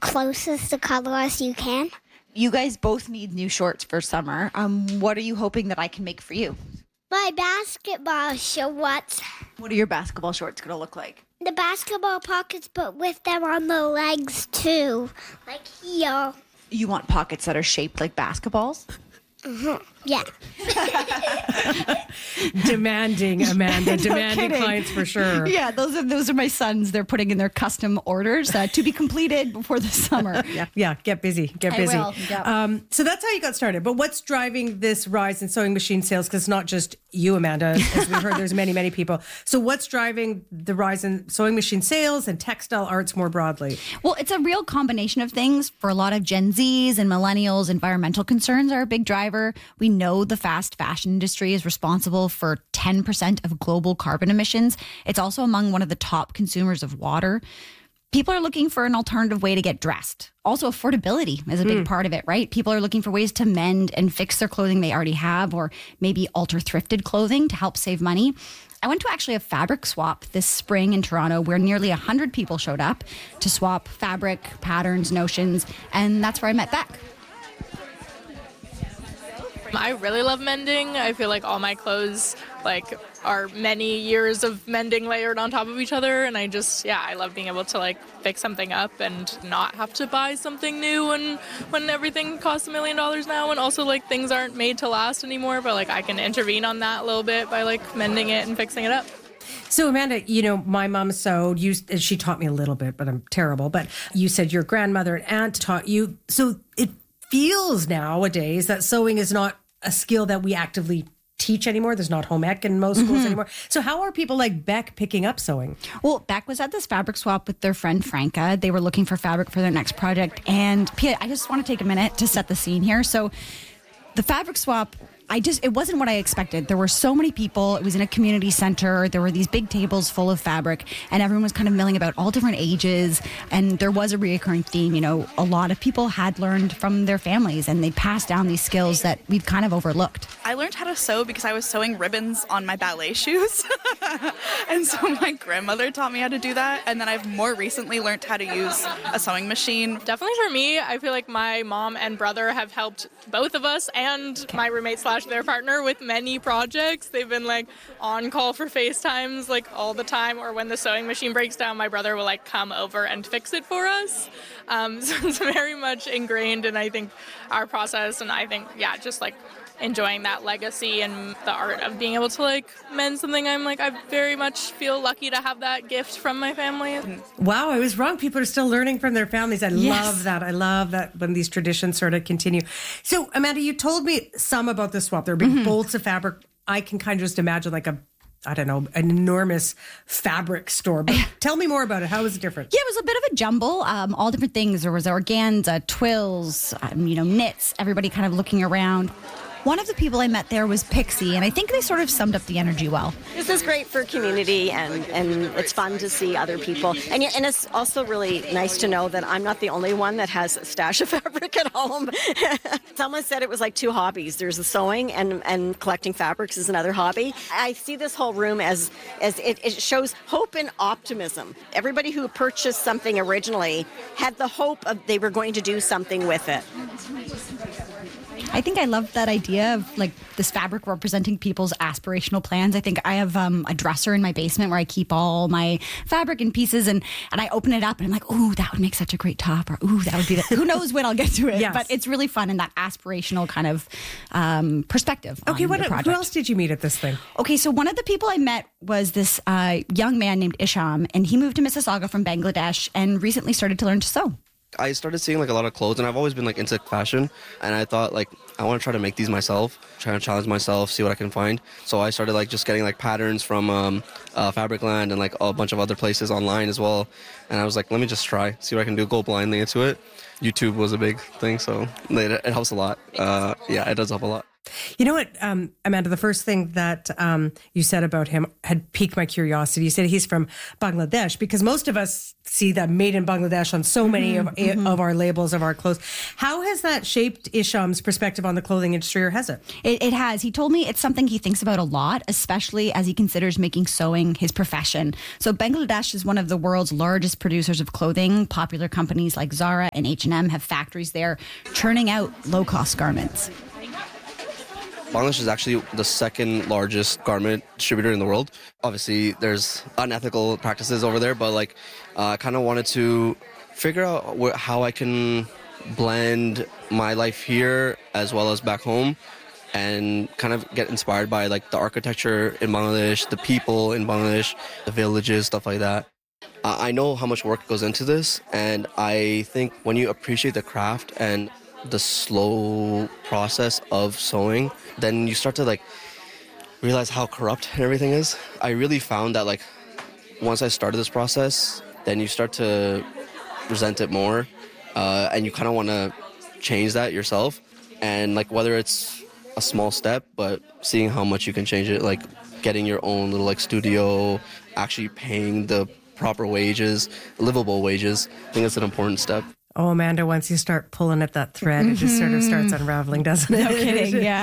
closest to color as you can. You guys both need new shorts for summer. What are you hoping that I can make for you? My basketball shorts. What are your basketball shorts going to look like? The basketball pockets, but with them on the legs too. Like here. You want pockets that are shaped like basketballs? Yeah. Demanding, Amanda. Demanding clients for sure. Yeah, those are my sons. They're putting in their custom orders to be completed before the summer. Yeah. Get busy. I will, yeah. So that's how you got started. But what's driving this rise in sewing machine sales? Because it's not just you, Amanda. As we've heard, there's many, many people. So what's driving the rise in sewing machine sales and textile arts more broadly? Well, it's a real combination of things. For a lot of Gen Zs and millennials, environmental concerns are a big driver. We know the fast fashion industry is responsible for 10% of global carbon emissions. It's also among one of the top consumers of water. People are looking for an alternative way to get dressed. Also, affordability is a big part of it, right? People are looking for ways to mend and fix their clothing they already have, or maybe alter thrifted clothing to help save money. I went to actually a fabric swap this spring in Toronto where nearly 100 people showed up to swap fabric, patterns, notions, and that's where I met Beck. I really love mending. I feel like all my clothes are many years of mending layered on top of each other, and I love being able to fix something up and not have to buy something new when everything costs $1 million now, and also things aren't made to last anymore, but I can intervene on that a little bit by mending it and fixing it up. So, Amanda, my mom sewed. She taught me a little bit, but I'm terrible. But you said your grandmother and aunt taught you. So it feels nowadays that sewing is not a skill that we actively teach anymore. There's not home ec in most schools anymore. So how are people like Beck picking up sewing? Well, Beck was at this fabric swap with their friend Franca. They were looking for fabric for their next project. And Pia, I just want to take a minute to set the scene here. So the fabric swap, it wasn't what I expected. There were so many people. It was in a community center. There were these big tables full of fabric, and everyone was kind of milling about, all different ages. And there was a reoccurring theme. A lot of people had learned from their families, and they passed down these skills that we've kind of overlooked. I learned how to sew because I was sewing ribbons on my ballet shoes. And so my grandmother taught me how to do that. And then I've more recently learned how to use a sewing machine. Definitely for me, I feel like my mom and brother have helped both of us and my roommate / their partner with many projects. They've been on call for FaceTimes all the time, or when the sewing machine breaks down, my brother will come over and fix it for us. So it's very much ingrained in, I think, our process, and I think, just enjoying that legacy and the art of being able to mend something. I very much feel lucky to have that gift from my family. Wow, I was wrong. People are still learning from their families. I love that. I love that when these traditions sort of continue. So, Amanda, you told me some about the swap. There are big bolts of fabric. I can kind of just imagine an enormous fabric store. But tell me more about it. How was it different? Yeah, it was a bit of a jumble. All different things. There was organza, twills, knits, everybody kind of looking around. One of the people I met there was Pixie, and I think they sort of summed up the energy well. This is great for community, and it's fun to see other people. And it's also really nice to know that I'm not the only one that has a stash of fabric at home. Someone said it was two hobbies. There's the sewing, and collecting fabrics is another hobby. I see this whole room as it shows hope and optimism. Everybody who purchased something originally had the hope of they were going to do something with it. I think I love that idea of this fabric representing people's aspirational plans. I think I have a dresser in my basement where I keep all my fabric in pieces, and I open it up and I'm like, ooh, that would make such a great top, or ooh, that would be who knows when I'll get to it. Yes. But it's really fun in that aspirational kind of perspective. Okay, who else did you meet at this thing? Okay, so one of the people I met was this young man named Isham, and he moved to Mississauga from Bangladesh and recently started to learn to sew. I started seeing a lot of clothes, and I've always been into fashion, and I thought I want to try to make these myself, try to challenge myself, see what I can find. So I started just getting patterns from Fabricland and a bunch of other places online as well. And I was let me just try, see what I can do, go blindly into it. YouTube was a big thing, so it helps a lot. It does help a lot. You know what, Amanda, the first thing that you said about him had piqued my curiosity. You said he's from Bangladesh, because most of us see that made in Bangladesh on so many of our labels of our clothes. How has that shaped Isham's perspective on the clothing industry, or has it? It has. He told me it's something he thinks about a lot, especially as he considers making sewing his profession. So Bangladesh is one of the world's largest producers of clothing. Popular companies like Zara and H&M have factories there churning out low-cost garments. Bangladesh is actually the second largest garment distributor in the world. Obviously, there's unethical practices over there, but like, I kind of wanted to figure out how I can blend my life here as well as back home, and kind of get inspired by like the architecture in Bangladesh, the people in Bangladesh, the villages, stuff like that. I know how much work goes into this, and I think when you appreciate the craft and the slow process of sewing, then you start to like realize how corrupt everything is. I really found that like once I started this process, then you start to resent it more, and you kind of want to change that yourself. And like whether it's a small step, but seeing how much you can change it, like getting your own little like studio, actually paying the proper wages, livable wages, I think it's an important step. Oh, Amanda, once you start pulling at that thread, it just sort of starts unraveling, doesn't it? No kidding, yeah.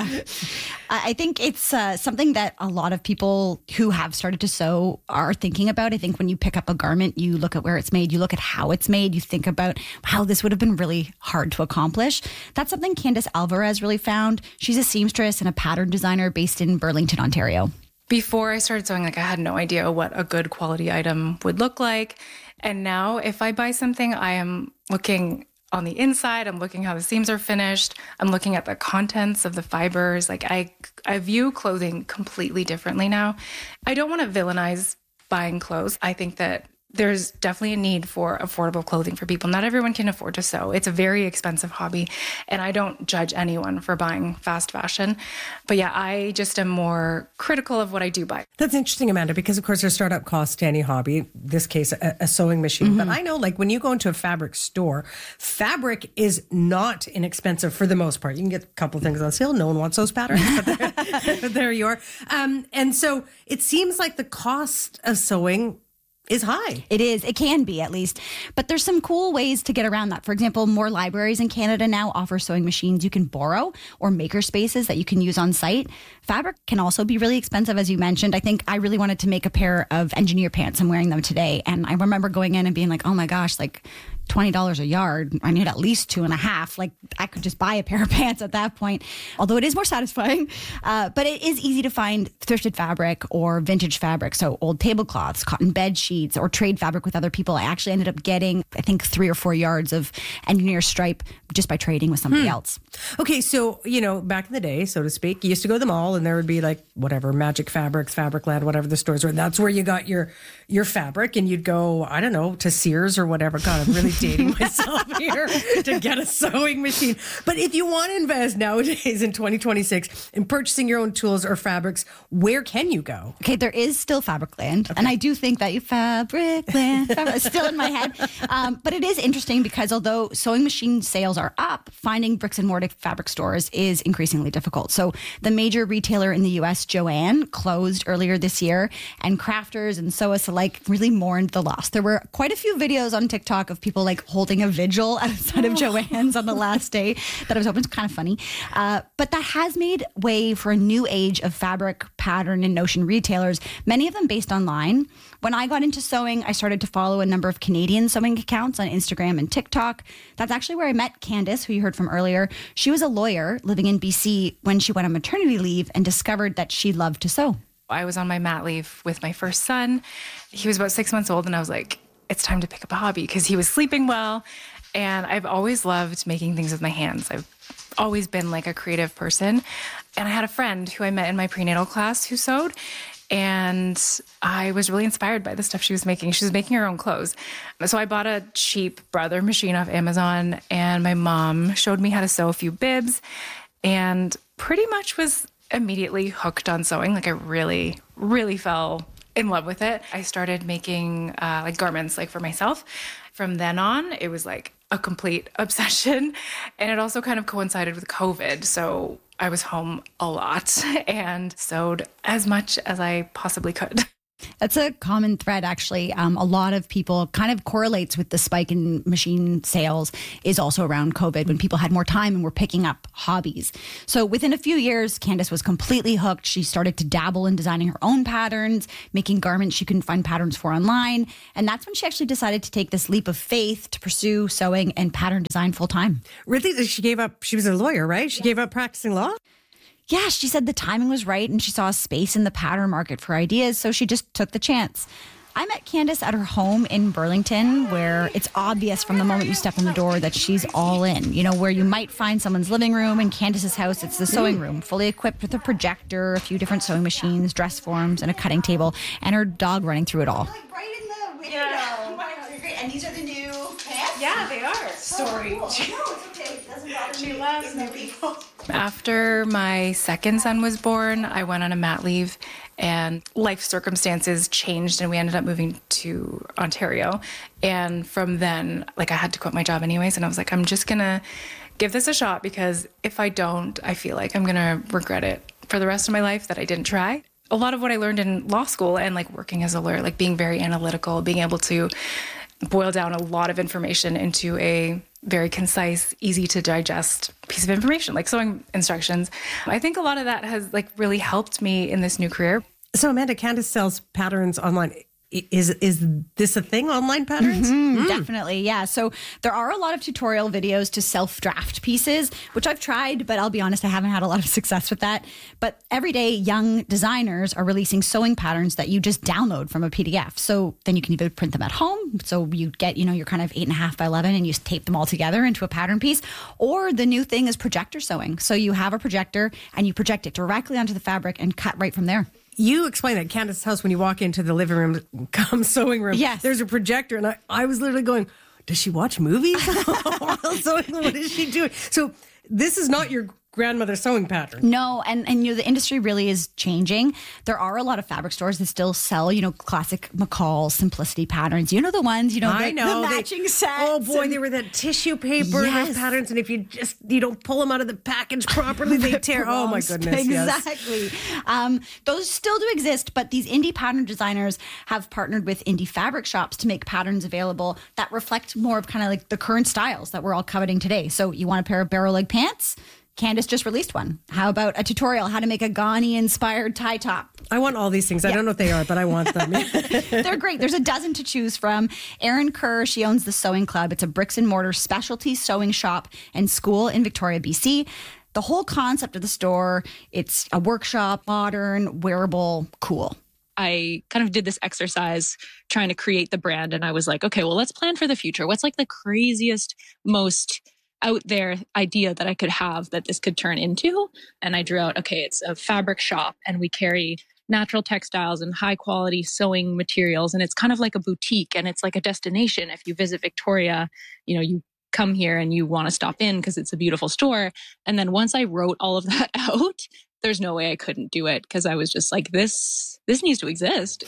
I think it's something that a lot of people who have started to sew are thinking about. I think when you pick up a garment, you look at where it's made, you look at how it's made, you think about how this would have been really hard to accomplish. That's something Candice Alvarez really found. She's a seamstress and a pattern designer based in Burlington, Ontario. Before I started sewing, like I had no idea what a good quality item would look like. And now if I buy something, I am looking on the inside, I'm looking how the seams are finished, I'm looking at the contents of the fibers. Like I view clothing completely differently now. I don't want to villainize buying clothes. I think that there's definitely a need for affordable clothing for people. Not everyone can afford to sew. It's a very expensive hobby, and I don't judge anyone for buying fast fashion. But yeah, I just am more critical of what I do buy. That's interesting, Amanda, because of course there's startup costs to any hobby, in this case, a sewing machine. But I know like when you go into a fabric store, fabric is not inexpensive for the most part. You can get a couple things on sale. No one wants those patterns, but there you are. And so it seems like the cost of sewing is high. It is. It can be, at least. But there's some cool ways to get around that. For example, more libraries in Canada now offer sewing machines you can borrow or maker spaces that you can use on site. Fabric can also be really expensive, as you mentioned. I think I really wanted to make a pair of engineer pants. I'm wearing them today. And I remember going in and being like, oh my gosh, like $20 a yard. I need at least 2.5. Like I could just buy a pair of pants at that point, although it is more satisfying. But it is easy to find thrifted fabric or vintage fabric. So old tablecloths, cotton bed sheets, or trade fabric with other people. I actually ended up getting, I think, 3 or 4 yards of engineer stripe just by trading with somebody else. Okay. So, you know, back in the day, so to speak, you used to go to the mall and there would be like whatever, Magic Fabrics, Fabricland, whatever the stores were. And that's where you got your fabric, and you'd go, I don't know, to Sears or whatever. God, I'm really dating myself here to get a sewing machine. But if you want to invest nowadays in 2026 in purchasing your own tools or fabrics, where can you go? Okay, there is still Fabricland. And I do think that Fabricland is still in my head. But it is interesting because although sewing machine sales are up, finding bricks and mortar fabric stores is increasingly difficult. So the major retailer in the U.S., Joann, closed earlier this year, and crafters and sewists alike really mourned the loss. There were quite a few videos on TikTok of people like holding a vigil outside of Joann's on the last day that I was hoping was kind of funny. But that has made way for a new age of fabric, pattern, and notion retailers, many of them based online. When I got into sewing, I started to follow a number of Canadian sewing accounts on Instagram and TikTok. That's actually where I met Candice, who you heard from earlier. She was a lawyer living in BC when she went on maternity leave and discovered that she loved to sew. I was on my mat leave with my first son. He was about 6 months old, and I was like, it's time to pick up a hobby because he was sleeping well. And I've always loved making things with my hands. I've always been like a creative person. And I had a friend who I met in my prenatal class who sewed. And I was really inspired by the stuff she was making. She was making her own clothes. So I bought a cheap Brother machine off Amazon, and my mom showed me how to sew a few bibs and pretty much was immediately hooked on sewing. Like I really, really fell in love with it. I started making like garments like for myself. From then on, it was like a complete obsession. And it also kind of coincided with COVID. So I was home a lot and sewed as much as I possibly could. That's a common thread, actually. A lot of people kind of correlates with the spike in machine sales is also around COVID when people had more time and were picking up hobbies. So within a few years, Candace was completely hooked. She started to dabble in designing her own patterns, making garments she couldn't find patterns for online. And that's when she actually decided to take this leap of faith to pursue sewing and pattern design full time. Really? She gave up. She was a lawyer, right? She gave up practicing law? Yeah, she said the timing was right and she saw a space in the pattern market for ideas, so she just took the chance. I met Candace at her home in Burlington, where it's obvious from the moment you step in the door that she's all in. You know, where you might find someone's living room. In Candace's house, it's the sewing room, fully equipped with a projector, a few different sewing machines, dress forms, and a cutting table, and her dog running through it all. Like right in the window. Yeah. And these are the new pants? Yeah, they are. Sorry. Cool. No, it's okay. It doesn't bother me. She loves new people. After my second son was born, I went on a mat leave and life circumstances changed and we ended up moving to Ontario. And from then, like I had to quit my job anyways. And I was like, I'm just going to give this a shot because if I don't, I feel like I'm going to regret it for the rest of my life that I didn't try. A lot of what I learned in law school and like working as a lawyer, like being very analytical, being able to boil down a lot of information into a very concise, easy to digest piece of information, like sewing instructions. I think a lot of that has like really helped me in this new career. So Amanda, Candace sells patterns online. Is this a thing, online patterns? Definitely, yeah. So there are a lot of tutorial videos to self-draft pieces, which I've tried, but I'll be honest, I haven't had a lot of success with that. But everyday young designers are releasing sewing patterns that you just download from a PDF. So then you can either print them at home. So you get, your kind of 8.5 by 11 and you tape them all together into a pattern piece. Or the new thing is projector sewing. So you have a projector and you project it directly onto the fabric and cut right from there. You explained at Candace's house when you walk into the living room, come sewing room. Yes. There's a projector. And I was literally going, does she watch movies while sewing? What is she doing? So this is not your grandmother's sewing pattern. No, and the industry really is changing. There are a lot of fabric stores that still sell, classic McCall simplicity patterns. You know the ones, the matching sets. Oh boy, they were that tissue paper those patterns, and if you don't pull them out of the package properly, they tear. Oh my goodness, exactly. Yes. Those still do exist, but these indie pattern designers have partnered with indie fabric shops to make patterns available that reflect more of kind of like the current styles that we're all coveting today. So you want a pair of barrel leg pants? Candace just released one. How about a tutorial how to make a Ghani-inspired tie top? I want all these things. I don't know what they are, but I want them. They're great. There's a dozen to choose from. Erin Kerr, she owns the Sewing Club. It's a bricks and mortar specialty sewing shop and school in Victoria, BC. The whole concept of the store, it's a workshop, modern, wearable, cool. I kind of did this exercise trying to create the brand. And I was like, okay, well, let's plan for the future. What's like the craziest, most out there idea that I could have that this could turn into? And I drew out, okay, it's a fabric shop and we carry natural textiles and high quality sewing materials. And it's kind of like a boutique and it's like a destination. If you visit Victoria, you come here and you want to stop in because it's a beautiful store. And then once I wrote all of that out, there's no way I couldn't do it because I was just like, this needs to exist.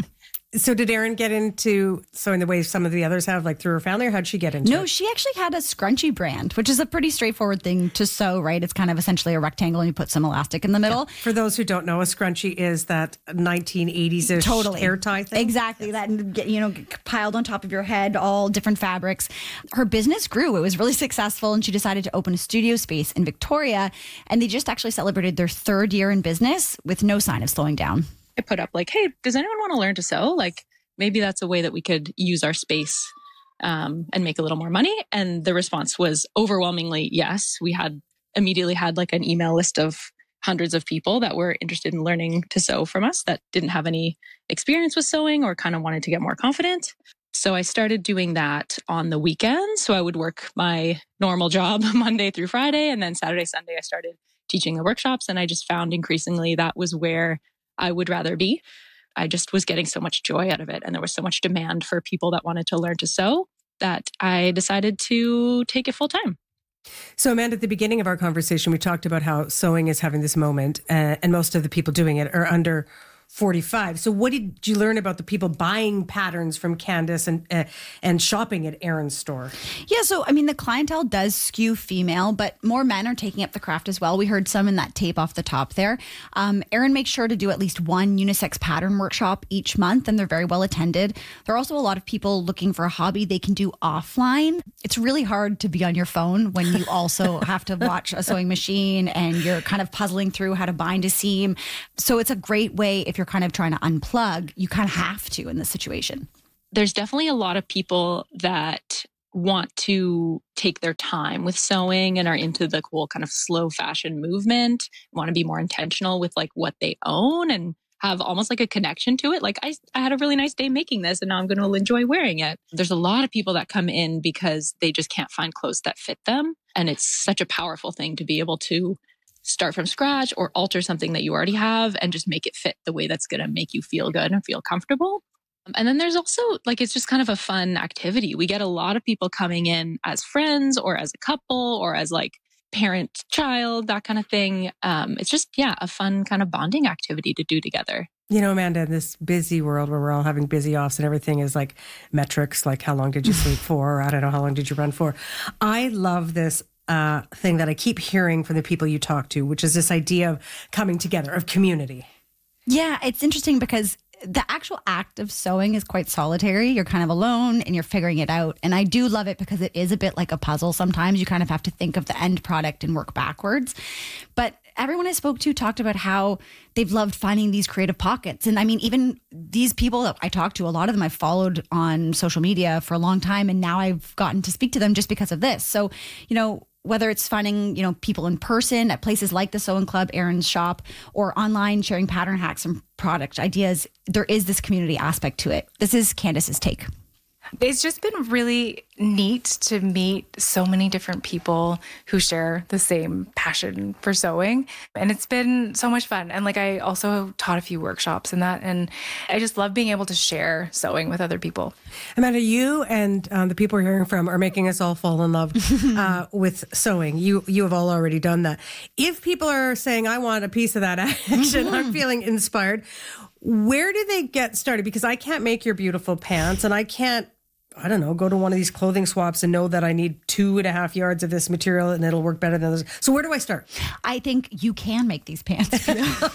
So did Erin get into sewing the way some of the others have, like through her family, or how'd she get into it? No, she actually had a scrunchie brand, which is a pretty straightforward thing to sew, right? It's kind of essentially a rectangle and you put some elastic in the middle. Yeah. For those who don't know, a scrunchie is that 1980s-ish hair tie thing. Exactly. Yes. That, piled on top of your head, all different fabrics. Her business grew. It was really successful and she decided to open a studio space in Victoria, and they just actually celebrated their 3rd year in business with no sign of slowing down. I put up like, hey, does anyone want to learn to sew? Like maybe that's a way that we could use our space and make a little more money. And the response was overwhelmingly yes. We immediately had like an email list of hundreds of people that were interested in learning to sew from us that didn't have any experience with sewing or kind of wanted to get more confident. So I started doing that on the weekends. So I would work my normal job Monday through Friday. And then Saturday, Sunday, I started teaching the workshops. And I just found increasingly that was where I would rather be. I just was getting so much joy out of it. And there was so much demand for people that wanted to learn to sew that I decided to take it full time. So Amanda, at the beginning of our conversation, we talked about how sewing is having this moment and most of the people doing it are under 45. So what did you learn about the people buying patterns from Candace and shopping at Erin's store? Yeah, so I mean, the clientele does skew female, but more men are taking up the craft as well. We heard some in that tape off the top there. Erin makes sure to do at least one unisex pattern workshop each month, and they're very well attended. There are also a lot of people looking for a hobby they can do offline. It's really hard to be on your phone when you also have to watch a sewing machine and you're kind of puzzling through how to bind a seam. So it's a great way if you're kind of trying to unplug. You kind of have to in this situation. There's definitely a lot of people that want to take their time with sewing and are into the cool kind of slow fashion movement, want to be more intentional with like what they own and have almost like a connection to it. Like I had a really nice day making this and now I'm going to enjoy wearing it. There's a lot of people that come in because they just can't find clothes that fit them. And it's such a powerful thing to be able to start from scratch or alter something that you already have and just make it fit the way that's going to make you feel good and feel comfortable. And then there's also like, it's just kind of a fun activity. We get a lot of people coming in as friends or as a couple or as like parent, child, that kind of thing. It's just, a fun kind of bonding activity to do together. You know, Amanda, in this busy world where we're all having busy offs and everything is like metrics, like how long did you sleep for? Or I don't know, how long did you run for? I love this thing that I keep hearing from the people you talk to, which is this idea of coming together, of community. Yeah, it's interesting because the actual act of sewing is quite solitary. You're kind of alone and you're figuring it out. And I do love it because it is a bit like a puzzle. Sometimes you kind of have to think of the end product and work backwards. But everyone I spoke to talked about how they've loved finding these creative pockets. And I mean, even these people that I talked to, a lot of them I've followed on social media for a long time. And now I've gotten to speak to them just because of this. So, whether it's finding, people in person at places like the Sewing Club, Erin's shop, or online sharing pattern hacks and product ideas, there is this community aspect to it. This is Candace's take. It's just been really neat to meet so many different people who share the same passion for sewing. And it's been so much fun. And like, I also taught a few workshops in that. And I just love being able to share sewing with other people. Amanda, you and the people we're hearing from are making us all fall in love with sewing. You have all already done that. If people are saying, I want a piece of that action, I'm feeling inspired, where do they get started? Because I can't make your beautiful pants and I can't, go to one of these clothing swaps and know that I need 2.5 yards of this material and it'll work better than others. So where do I start? I think you can make these pants.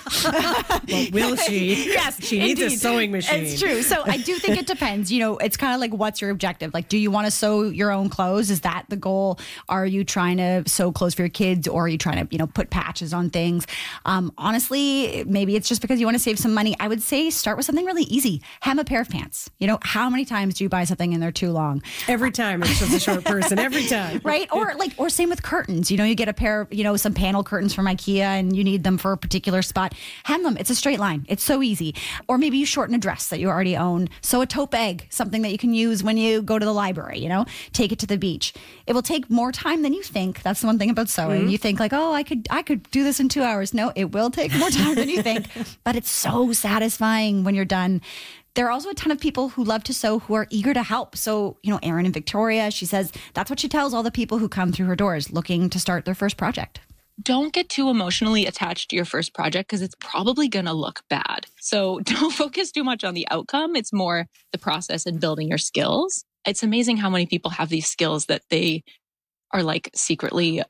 Well, will she? Yes, she needs a sewing machine. It's true. So I do think it depends. It's kind of like, what's your objective? Like, do you want to sew your own clothes? Is that the goal? Are you trying to sew clothes for your kids, or are you trying to, put patches on things? Honestly, maybe it's just because you want to save some money. I would say start with something really easy. Hem a pair of pants. How many times do you buy something and they're too long? Every time. It's just a short person. Every time. Right? Or same with curtains. You get a pair of, some panel curtains from IKEA and you need them for a particular spot. Hem them. It's a straight line. It's so easy. Or maybe you shorten a dress that you already own. Sew a tote bag, something that you can use when you go to the library, take it to the beach. It will take more time than you think. That's the one thing about sewing. Mm-hmm. You think like, oh, I could do this in 2 hours. No, it will take more time than you think, but it's so satisfying when you're done. There are also a ton of people who love to sew who are eager to help. So, Erin in Victoria, she says that's what she tells all the people who come through her doors looking to start their first project. Don't get too emotionally attached to your first project because it's probably going to look bad. So don't focus too much on the outcome. It's more the process and building your skills. It's amazing how many people have these skills that they are like secretly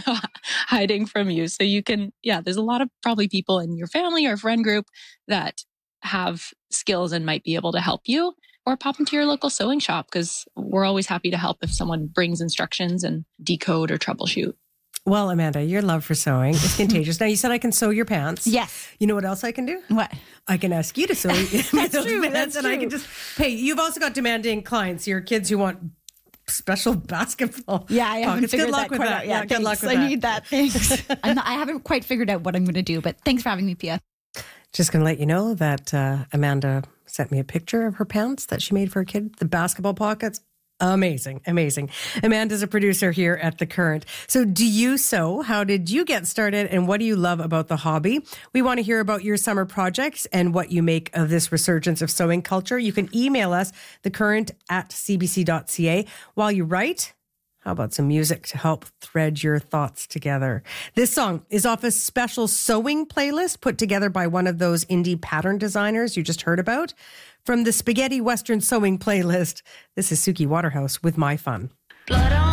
hiding from you. So you can, there's a lot of probably people in your family or friend group that have skills and might be able to help you, or pop into your local sewing shop because we're always happy to help if someone brings instructions and decode or troubleshoot. Well, Amanda, your love for sewing is contagious. Now, you said I can sew your pants. Yes. You know what else I can do? What? I can ask you to sew those true, pants and I can just pay. You've also got demanding clients, your kids who want special basketball. Yeah, I haven't figured good luck that with quite that. out. Yeah, good luck with that. I need that. Thanks. I haven't quite figured out what I'm going to do, but thanks for having me, Pia. Just going to let you know that Amanda sent me a picture of her pants that she made for her kid, the basketball pockets. Amazing, amazing. Amanda's a producer here at The Current. So do you sew? How did you get started? And what do you love about the hobby? We want to hear about your summer projects and what you make of this resurgence of sewing culture. You can email us, thecurrent@cbc.ca. While you write, How about some music to help thread your thoughts together? This song is off a special sewing playlist put together by one of those indie pattern designers you just heard about. From the Spaghetti Western Sewing playlist, this is Suki Waterhouse with My Fun. Blood on